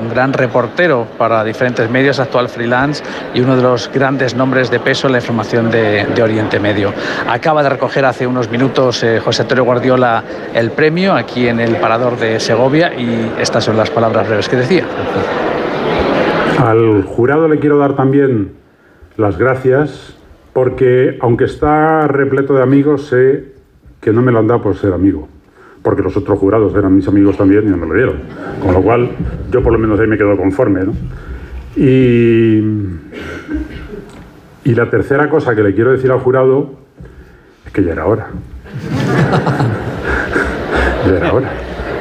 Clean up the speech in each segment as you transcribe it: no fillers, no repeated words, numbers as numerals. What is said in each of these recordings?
gran reportero para diferentes medios, actual freelance y uno de los grandes nombres de peso en la información de Oriente Medio. Acaba de recoger hace unos minutos José Antonio Guardiola el premio aquí en el Parador de Segovia y estas son las palabras breves que decía. Al jurado le quiero dar también las gracias porque, aunque está repleto de amigos, sé que no me lo han dado por ser amigo, porque los otros jurados eran mis amigos también y no me lo dieron, con lo cual yo por lo menos ahí me quedo conforme, ¿no? Y la tercera cosa que le quiero decir al jurado es que ya era hora. Ya era hora.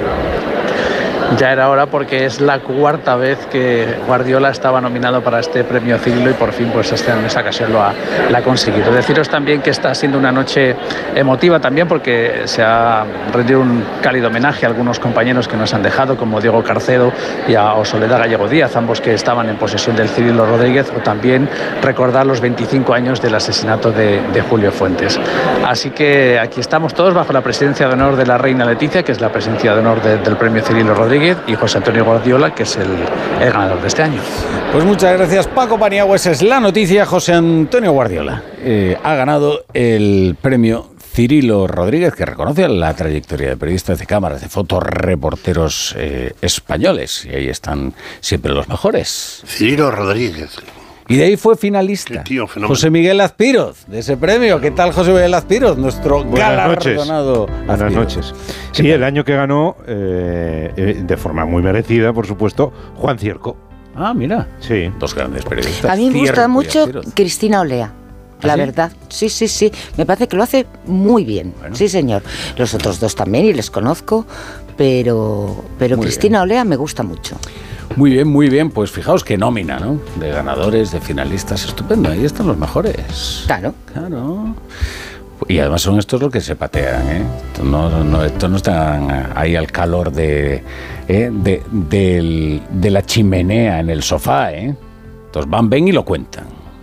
Ya era hora porque es la cuarta vez que Guardiola estaba nominado para este premio Cirilo y por fin pues en esta ocasión lo ha conseguido. Deciros también que está siendo una noche emotiva también porque se ha rendido un cálido homenaje a algunos compañeros que nos han dejado, como Diego Carcedo y a Soledad Gallego Díaz, ambos que estaban en posesión del Cirilo Rodríguez, o también recordar los 25 años del asesinato de Julio Fuentes. Así que aquí estamos todos bajo la presidencia de honor de la reina Leticia, que es la presidencia de honor del premio Cirilo Rodríguez, y José Antonio Guardiola, que es el ganador de este año. Pues muchas gracias, Paco Paniagua. Esa es la noticia. José Antonio Guardiola ha ganado el premio Cirilo Rodríguez, que reconoce la trayectoria de periodistas de cámaras, de fotoreporteros españoles, y ahí están siempre los mejores. Cirilo Rodríguez. Y de ahí fue finalista José Miguel Azpiroz, de ese premio. ¿Qué tal, José Miguel Azpiroz? Nuestro galardonado. Buenas noches. Sí, el año que ganó, de forma muy merecida, por supuesto, Juan Cierco. Ah, mira. Sí. Dos grandes periodistas. A mí me gusta mucho Cristina Olea. La ¿sí? verdad, sí. Me parece que lo hace muy bien. Bueno. Sí, señor. Los otros dos también, y les conozco, pero Cristina Olea me gusta mucho. Muy bien. Pues fijaos qué nómina, ¿no? De ganadores, de finalistas. Estupendo. Ahí están los mejores. Claro. Y además son estos los que se patean, ¿eh? Estos no están ahí al calor de la chimenea en el sofá, ¿eh? Estos ven y lo cuentan.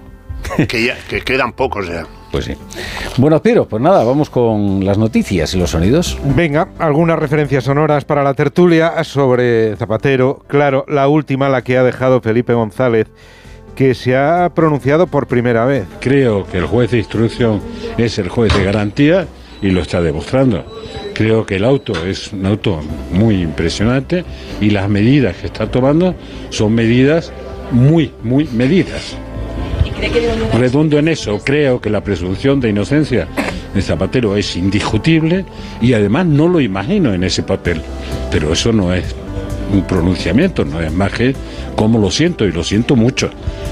Que quedan pocos ya. Pues sí. Bueno, Piro, pues nada, vamos con las noticias y los sonidos. Venga, algunas referencias sonoras para la tertulia sobre Zapatero. Claro, la última, la que ha dejado Felipe González, que se ha pronunciado por primera vez. Creo que el juez de instrucción es el juez de garantía y lo está demostrando. Creo que el auto es un auto muy impresionante y las medidas que está tomando son medidas muy medidas. Redondo en eso, creo que la presunción de inocencia de Zapatero es indiscutible y además no lo imagino en ese papel, pero eso no es un pronunciamiento, no es más que cómo lo siento, y lo siento mucho.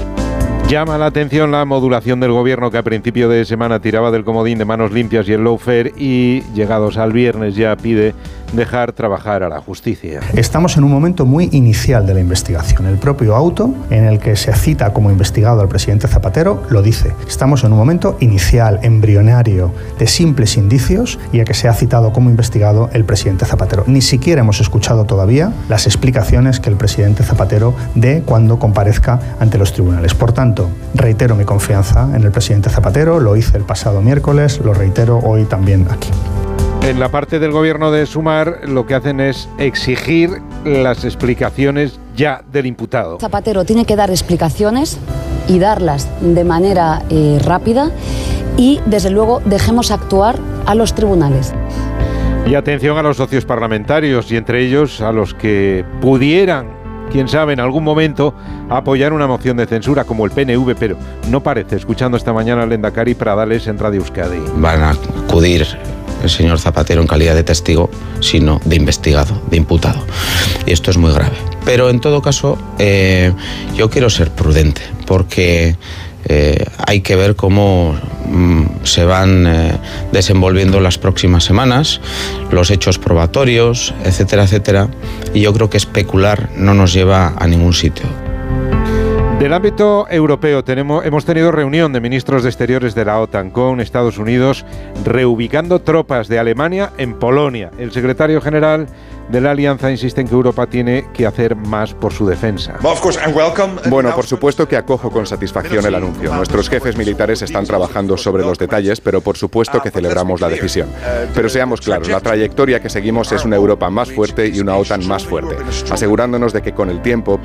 Llama la atención la modulación del gobierno, que a principio de semana tiraba del comodín de manos limpias y el lawfare, y llegados al viernes ya pide dejar trabajar a la justicia. Estamos en un momento muy inicial de la investigación. El propio auto en el que se cita como investigado al presidente Zapatero lo dice. Estamos en un momento inicial, embrionario, de simples indicios, y a que se ha citado como investigado el presidente Zapatero. Ni siquiera hemos escuchado todavía las explicaciones que el presidente Zapatero dé cuando comparezca ante los tribunales. Por tanto, reitero mi confianza en el presidente Zapatero, lo hice el pasado miércoles, lo reitero hoy también aquí. En la parte del gobierno de Sumar lo que hacen es exigir las explicaciones ya del imputado. Zapatero tiene que dar explicaciones y darlas de manera rápida, y desde luego dejemos actuar a los tribunales. Y atención a los socios parlamentarios, y entre ellos a los que pudieran, quién sabe, en algún momento apoyar una moción de censura como el PNV, pero no parece, escuchando esta mañana al Lehendakari Pradales en Radio Euskadi. Van a acudir el señor Zapatero en calidad de testigo, sino de investigado, de imputado. Y esto es muy grave. Pero en todo caso, yo quiero ser prudente, porque hay que ver cómo se van desenvolviendo las próximas semanas, los hechos probatorios, etcétera, etcétera. Y yo creo que especular no nos lleva a ningún sitio. Del ámbito europeo hemos tenido reunión de ministros de Exteriores de la OTAN con Estados Unidos, reubicando tropas de Alemania en Polonia. El secretario general de la alianza insiste en que Europa tiene que hacer más por su defensa. Bueno, por supuesto que acojo con satisfacción el anuncio. Nuestros jefes militares están trabajando sobre los detalles, pero por supuesto que celebramos la decisión. Pero seamos claros, la trayectoria que seguimos es una Europa más fuerte y una OTAN más fuerte, asegurándonos de que con el tiempo